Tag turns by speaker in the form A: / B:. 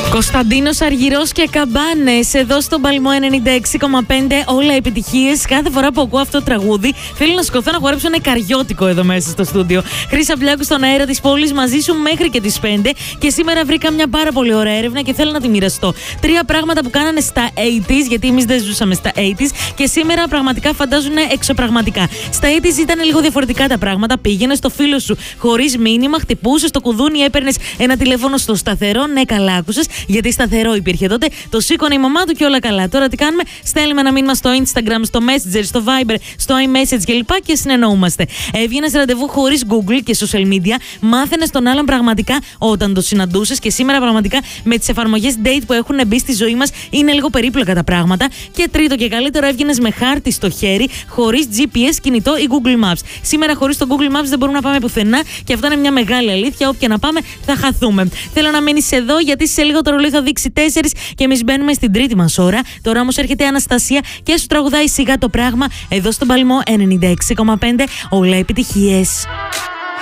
A: Κωνσταντίνος Αργυρός και Καμπάνες εδώ στον Παλμό 96,5. Όλα επιτυχίες. Κάθε φορά που ακούω αυτό το τραγούδι, θέλω να σηκωθώ να χορέψω ένα καριώτικο εδώ μέσα στο στούντιο. Χρύσα Βλάκου στον αέρα της πόλης μαζί σου μέχρι και τις 5. Και σήμερα βρήκα μια πάρα πολύ ωραία έρευνα και θέλω να τη μοιραστώ. 3 πράγματα που κάνανε στα 80s, γιατί εμείς δεν ζούσαμε στα 80s και σήμερα πραγματικά φαντάζουν εξωπραγματικά. Στα 80s ήταν λίγο διαφορετικά τα πράγματα. Πήγαινε στο φίλο σου χωρίς μήνυμα, χτυπούσε το κουδούνι, έπαιρνε ένα τηλέφωνο στο σταθερό. Ναι, καλά άκουσες, γιατί σταθερό υπήρχε τότε. Το σήκωνε η μαμά του και όλα καλά. Τώρα τι κάνουμε? Στέλνουμε ένα μήνυμα στο Instagram, στο Messenger, στο Viber, στο iMessage κλπ. Και συνεννοούμαστε. Έβγαινες ραντεβού χωρίς Google και social media. Μάθαινες τον άλλον πραγματικά όταν το συναντούσες. Και σήμερα πραγματικά με τις εφαρμογές date που έχουν μπει στη ζωή μας είναι λίγο περίπλοκα τα πράγματα. Και τρίτο και καλύτερο, έβγαινες με χάρτη στο χέρι, χωρίς GPS, κινητό ή Google Maps. Σήμερα χωρίς το Google Maps δεν μπορούμε να πάμε πουθενά και αυτό είναι μια μεγάλη αλήθεια. Όποια να πάμε θα χαθούμε. Θέλω να μείνεις εδώ γιατί σε λίγο το ρολόι θα δείξει 4 και εμείς μπαίνουμε στην τρίτη μας ώρα. Τώρα όμως έρχεται η Αναστασία και σου τραγουδάει σιγά το πράγμα εδώ στον Παλμό 96,5. Όλα επιτυχίες.